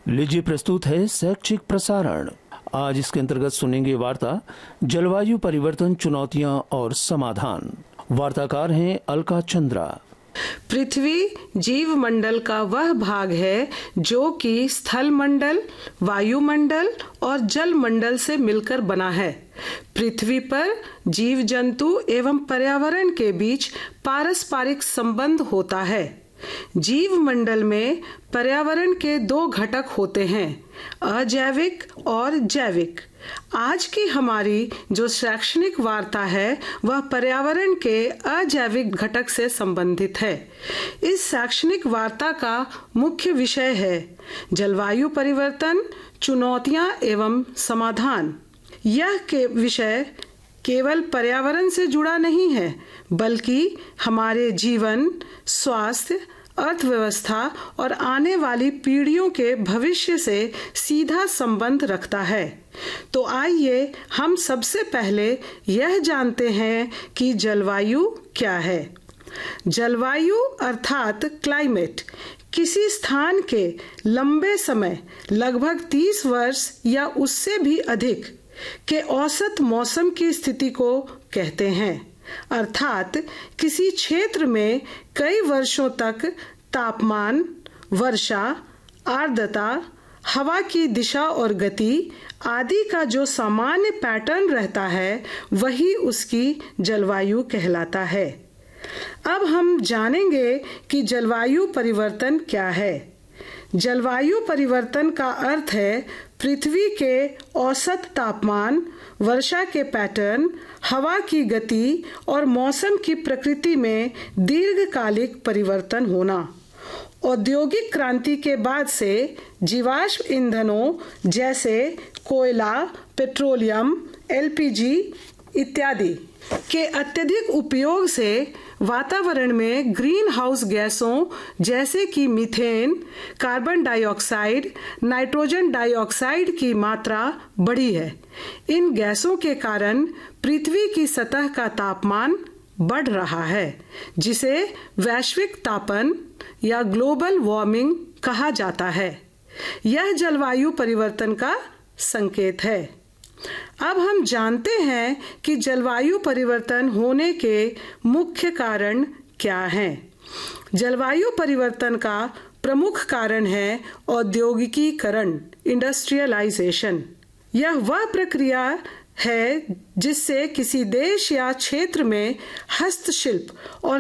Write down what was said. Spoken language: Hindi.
लीजिए प्रस्तुत है शैक्षिक प्रसारण। आज इसके अंतर्गत सुनेंगे वार्ता जलवायु परिवर्तन चुनौतियां और समाधान। वार्ताकार हैं अलका चंद्रा। पृथ्वी जीव मंडल का वह भाग है जो कि स्थल मंडल, वायुमंडल और जल मंडल से मिलकर बना है। पृथ्वी पर जीव जंतु एवं पर्यावरण के बीच पारस्परिक संबंध होता है। जीव मंडल में पर्यावरण के दो घटक होते हैं, अजैविक और जैविक। आज की हमारी जो शैक्षणिक वार्ता है वह पर्यावरण के अजैविक घटक से संबंधित है। इस शैक्षणिक वार्ता का मुख्य विषय है जलवायु परिवर्तन, चुनौतियां एवं समाधान। यह विषय केवल पर्यावरण से जुड़ा नहीं है, बल्कि हमारे जीवन, स्वास्थ्य, अर्थव्यवस्था और आने वाली पीढ़ियों के भविष्य से सीधा संबंध रखता है। तो आइए हम सबसे पहले यह जानते हैं कि जलवायु क्या है। जलवायु अर्थात क्लाइमेट किसी स्थान के लंबे समय, लगभग 30 वर्ष या उससे भी अधिक के औसत मौसम की स्थिति को कहते हैं। अर्थात किसी क्षेत्र में कई वर्षों तक तापमान, वर्षा, आर्द्रता, हवा की दिशा और गति आदि का जो सामान्य पैटर्न रहता है वही उसकी जलवायु कहलाता है। अब हम जानेंगे कि जलवायु परिवर्तन क्या है। जलवायु परिवर्तन का अर्थ है पृथ्वी के औसत तापमान, वर्षा के पैटर्न, हवा की गति और मौसम की प्रकृति में दीर्घकालिक परिवर्तन होना। औद्योगिक क्रांति के बाद से जीवाश्म ईंधनों जैसे कोयला, पेट्रोलियम, एलपीजी इत्यादि के अत्यधिक उपयोग से वातावरण में ग्रीन हाउस गैसों जैसे कि methane, carbon dioxide, nitrogen dioxide की मात्रा बढ़ी है। इन गैसों के कारण पृथ्वी की सतह का तापमान बढ़ रहा है, जिसे वैश्विक तापन या ग्लोबल वार्मिंग कहा जाता है। यह जलवायु परिवर्तन का संकेत है। अब हम जानते हैं कि जलवायु परिवर्तन होने के मुख्य कारण क्या हैं। जलवायु परिवर्तन का प्रमुख कारण है औद्योगिकीकरण, इंडस्ट्रियलाइजेशन। यह वह प्रक्रिया है जिससे किसी देश या क्षेत्र में हस्तशिल्प और